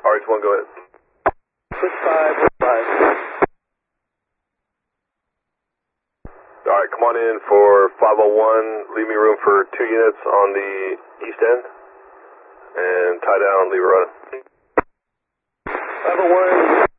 RH1, go ahead. Switch 5. Alright, come on in for 501, leave me room for 2 units on the east end, and tie down, leave it running. 501,